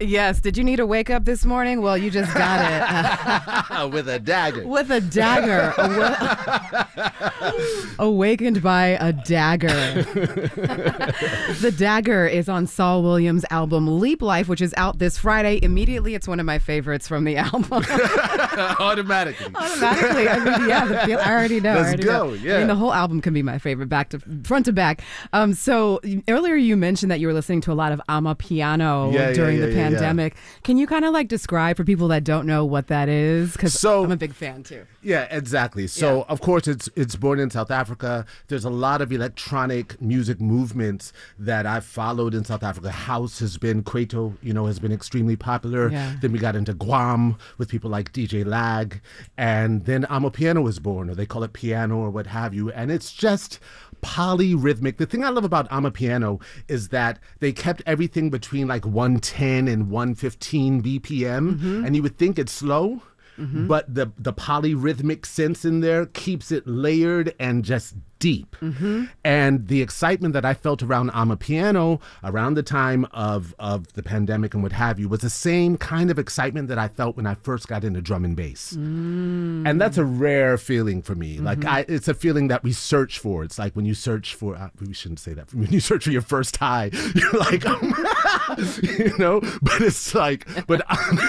Yes. Did you need a wake up this morning? Well, you just got it. With a dagger. With a dagger. Awakened by a dagger. The Dagger is on Saul Williams' album Leap Life, which is out this Friday. Immediately, it's one of my favorites from the album. Automatically. I mean, yeah, I already know. Let's go. Yeah. I mean, the whole album can be my favorite, front to back. So earlier you mentioned that you were listening to a lot of Amapiano during the pandemic. Can you kind of like describe for people that don't know what that is? Because I'm a big fan too. Yeah, exactly. So of course it's born in South Africa. There's a lot of electronic music movements that I've followed in South Africa. House has been, Kwaito, has been extremely popular. Yeah. Then we got into Guam with people like DJ Lag. And then Amapiano was born, or they call it piano or what have you. And it's just polyrhythmic. The thing I love about Amapiano is that they kept everything between like 110 and 115 BPM. And you would think it's slow. But the polyrhythmic sense in there keeps it layered and just deep. And the excitement that I felt around Amapiano around the time of the pandemic and what have you was the same kind of excitement that I felt when I first got into drum and bass. And that's a rare feeling for me. Like it's a feeling that we search for. It's like when you search for, we shouldn't say that, when you search for your first high, you're like, but it's like, but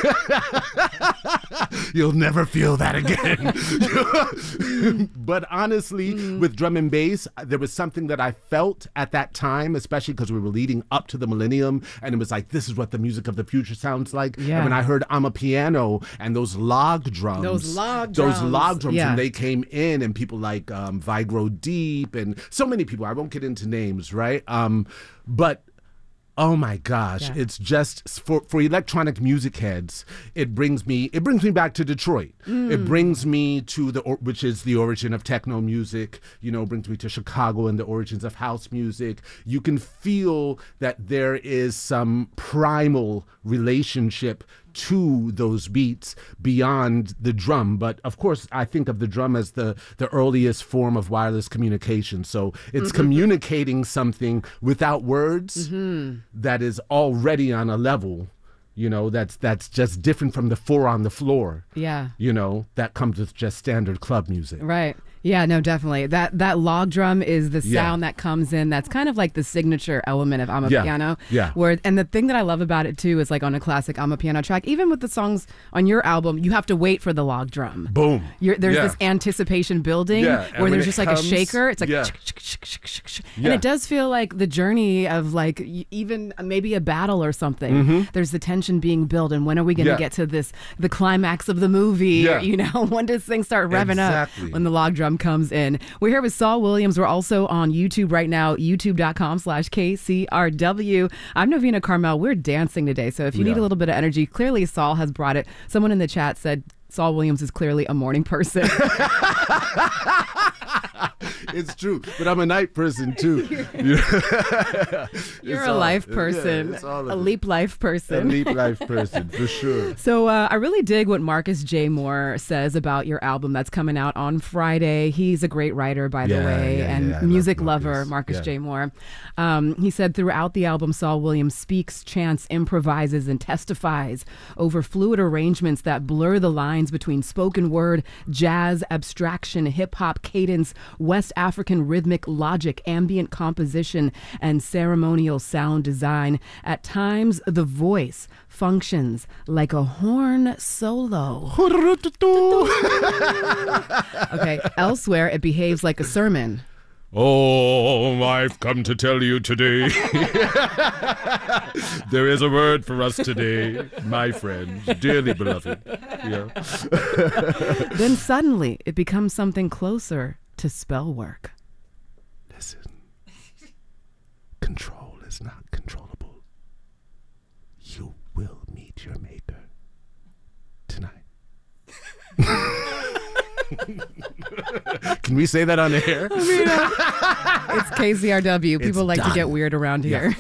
you'll never feel that again. But honestly, with drum and bass, there was something that I felt at that time, especially because we were leading up to the millennium, and it was like, this is what the music of the future sounds like. Yeah. And when I heard Amapiano and those log drums, and they came in, and people like Vigro Deep and so many people, I won't get into names, right? But oh my gosh, it's just for electronic music heads, it brings me back to Detroit. It brings me to which is the origin of techno music, brings me to Chicago and the origins of house music. You can feel that there is some primal relationship to those beats beyond the drum. But of course, I think of the drum as the earliest form of wireless communication. So it's communicating something without words that is already on a level, that's just different from the four on the floor. Yeah. That comes with just standard club music. Right. Yeah, no, definitely. That log drum is the sound that comes in. That's kind of like the signature element of Amapiano. Yeah. And the thing that I love about it too is like on a classic Amapiano track, even with the songs on your album, you have to wait for the log drum. Boom. There's this anticipation building where there's just like a shaker. It's like and it does feel like the journey of like even maybe a battle or something. There's the tension being built, and when are we going to get to the climax of the movie? When does things start revving up? When the log drum comes in. We're here with Saul Williams. We're also on YouTube right now, youtube.com/KCRW. I'm Novena Carmel. We're dancing today, so if you need a little bit of energy, clearly Saul has brought it. Someone in the chat said Saul Williams is clearly a morning person. It's true, but I'm a night person too. You're a life person, a leap life person. A leap life person, for sure. So I really dig what Marcus J. Moore says about your album that's coming out on Friday. He's a great writer, by the way, and music lover, Marcus J. Moore. He said throughout the album, Saul Williams speaks, chants, improvises, and testifies over fluid arrangements that blur the lines between spoken word, jazz, abstraction, hip-hop, cadence, West African rhythmic logic, ambient composition, and ceremonial sound design. At times, the voice functions like a horn solo. Okay, elsewhere, it behaves like a sermon. Oh, I've come to tell you today. There is a word for us today, my friends, dearly beloved. Yeah. Then suddenly, it becomes something closer to spell work. Listen, control is not controllable. You will meet your maker tonight. Can we say that on air? I mean, it's KCRW. People like to get weird around here.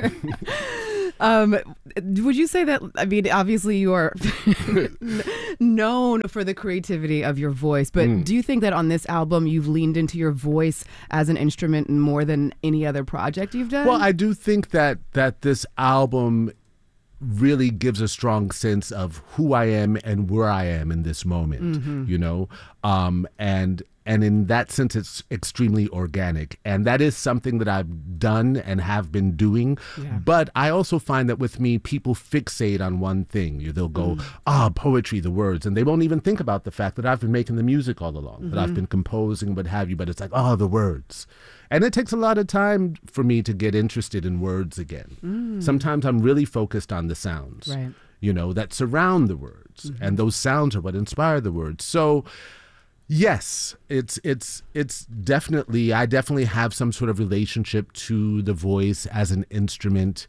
Would you say that, I mean, obviously you are known for the creativity of your voice, but do you think that on this album you've leaned into your voice as an instrument more than any other project you've done? Well, I do think that this album really gives a strong sense of who I am and where I am in this moment, you know? And in that sense, it's extremely organic. And that is something that I've done and have been doing. Yeah. But I also find that with me, people fixate on one thing. They'll go, poetry, the words. And they won't even think about the fact that I've been making the music all along, that I've been composing, what have you. But it's like, the words. And it takes a lot of time for me to get interested in words again. Sometimes I'm really focused on the sounds, right, you know, that surround the words. And those sounds are what inspire the words. So yes, it's definitely, I definitely have some sort of relationship to the voice as an instrument.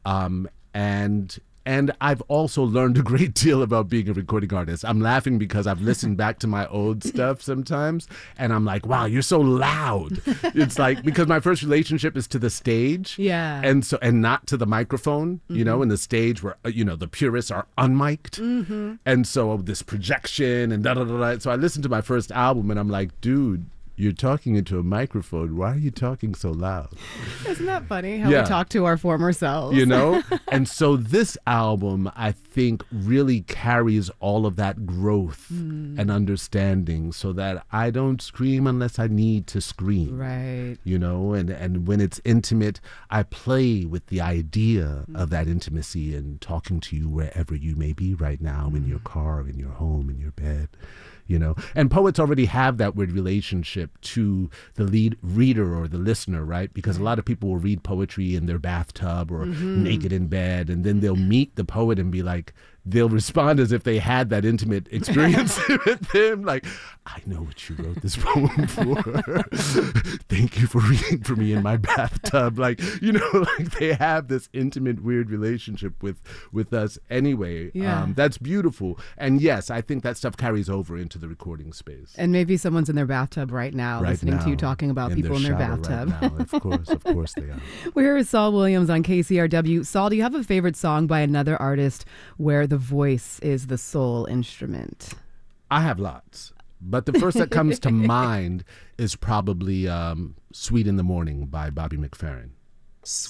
And I've also learned a great deal about being a recording artist. I'm laughing because I've listened back to my old stuff sometimes, and I'm like, wow, you're so loud. It's like, because my first relationship is to the stage. Yeah. And not to the microphone, you know, in the stage where, you know, the purists are unmiked. And so this projection and da-da-da-da. So I listened to my first album and I'm like, dude, you're talking into a microphone. Why are you talking so loud? Isn't that funny how we talk to our former selves? You know? And so this album, I think, really carries all of that growth and understanding so that I don't scream unless I need to scream. Right. You know? And when it's intimate, I play with the idea of that intimacy and talking to you wherever you may be right now, in your car, in your home, in your bed. You know, and poets already have that weird relationship to the lead reader or the listener, right? Because a lot of people will read poetry in their bathtub or naked in bed, and then they'll meet the poet and be like, they'll respond as if they had that intimate experience with them. Like, I know what you wrote this poem for. Thank you for reading for me in my bathtub. Like, you know, like they have this intimate, weird relationship with us anyway. Yeah. That's beautiful. And yes, I think that stuff carries over into the recording space. And maybe someone's in their bathtub right now listening to you talking about people in their bathtub. Right now. Of course they are. We're here with Saul Williams on KCRW. Saul, do you have a favorite song by another artist where the voice is the sole instrument? I have lots, but the first that comes to mind is probably Sweet in the Morning by Bobby McFerrin.